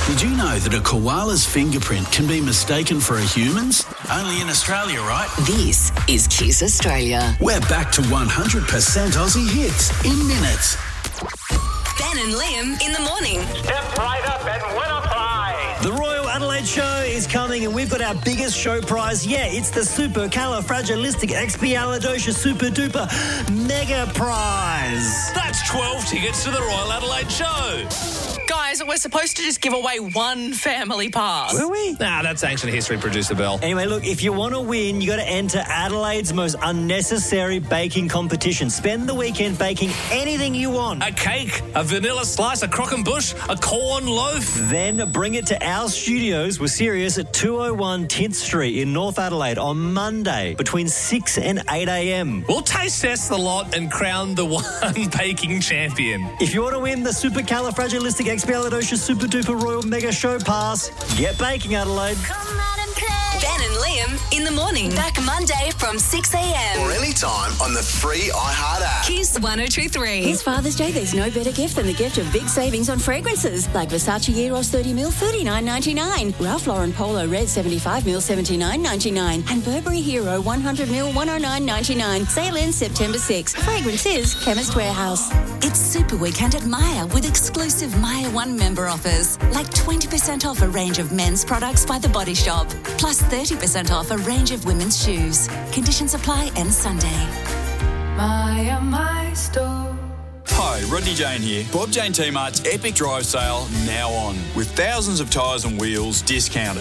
Did you know that a koala's fingerprint can be mistaken for a human's? Only in Australia, right? This is Kiss Australia. We're back to 100% Aussie hits in minutes. Ben and Liam in the morning. Step right up and win a prize. The Royal Adelaide Show is coming and we've got our biggest show prize. Yeah, it's the Supercalifragilisticexpialidocious Super Duper Mega Prize. That's 12 tickets to the Royal Adelaide Show. Guys, we're supposed to just give away one family pass. Were we? Nah, that's ancient history, producer Bell. Anyway, look, if you want to win, you got to enter Adelaide's most unnecessary baking competition. Spend the weekend baking anything you want. A cake, a vanilla slice, a croquembouche, a corn loaf. Then bring it to our studios. We're serious at 201 10th Street in North Adelaide on Monday between 6 and 8 a.m. We'll taste test the lot and crown the one baking champion. If you want to win the Supercalifragilisticexpialidocious Super Duper Royal Mega Show Pass, get baking, Adelaide. Come out and play. Ben and Liam in the morning. Back Monday from 6 a.m. Or anytime on the free iHeart app. Kiss 102.3. This Father's Day, there's no better gift than the gift of big savings on fragrances, like Versace Eros 30ml, $39.99. Ralph Lauren Polo Red 75ml, $79.99. And Burberry Hero 100ml, $109.99. Sale ends September 6. Fragrances, Chemist Warehouse. It's Super Weekend at Myer with exclusive Myer One member offers, like 20% off a range of men's products by The Body Shop, plus 30% off a range of women's shoes. Conditions apply end Sunday. Myer, my store. Hi, Rodney Jane here. Bob Jane T-Mart's Epic Drive Sale now on, with thousands of tyres and wheels discounted.